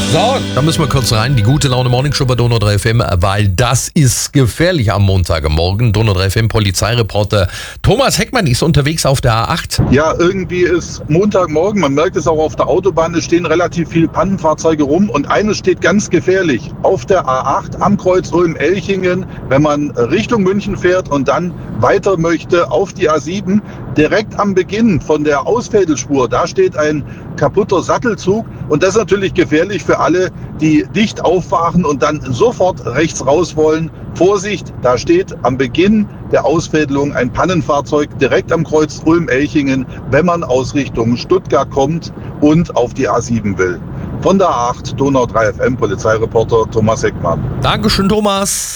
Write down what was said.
So, da müssen wir kurz rein. Die gute Laune Morning Show bei Donau 3 FM, weil das ist gefährlich am Montagmorgen. Donau 3 FM Polizeireporter Thomas Heckmann ist unterwegs auf der A8. Ja, irgendwie ist Montagmorgen, man merkt es auch auf der Autobahn, es stehen relativ viele Pannenfahrzeuge rum und eines steht ganz gefährlich. Auf der A8 am Kreuz Ulm-Elchingen, wenn man Richtung München fährt und dann weiter möchte auf die A7, direkt am Beginn von der Ausfädelspur, da steht ein kaputter Sattelzug und das ist natürlich gefährlich für alle, die dicht auffahren und dann sofort rechts raus wollen. Vorsicht, da steht am Beginn der Ausfädelung ein Pannenfahrzeug direkt am Kreuz Ulm-Elchingen, wenn man aus Richtung Stuttgart kommt und auf die A7 will. Von der A8 Donau 3 FM Polizeireporter Thomas Heckmann. Dankeschön, Thomas.